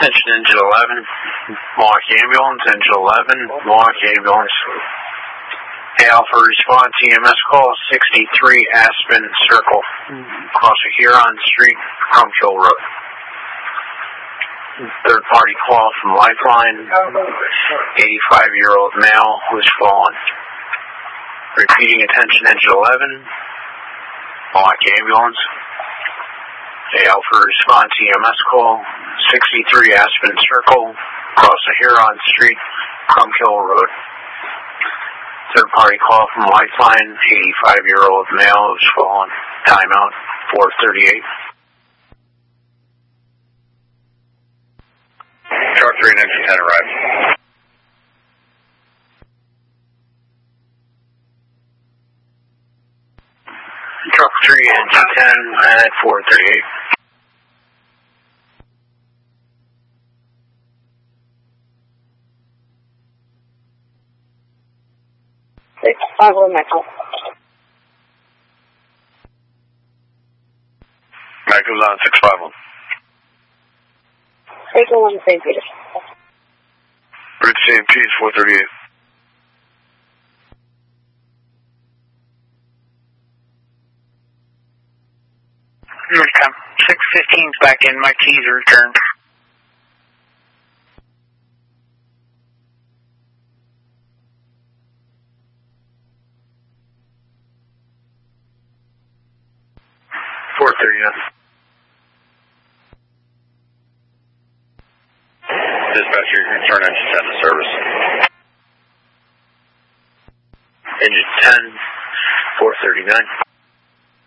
Attention engine 11, Milwaukee Ambulance, engine 11, Milwaukee Ambulance. Alpha response EMS call 63 Aspen Circle, across a Huron Street, Crumpkill Road. Third party call from Lifeline, 85-year-old male who has fallen. Repeating, attention engine 11, Milwaukee Ambulance. Alpha response EMS call 63 Aspen Circle, across a Huron Street, Crumpkill Road. Third party call from Lifeline, 85-year-old male who's fallen. Timeout, 4:38. Truck 3 and engine 10 arrived. Truck 3, engine 10 at 4:38. Mac goes on 651. 651 St. Peter. Route St. Pete 438. Come. 615's back in. My keys are returned. Dispatcher, you can turn engine 10 to service. Engine 10, 439.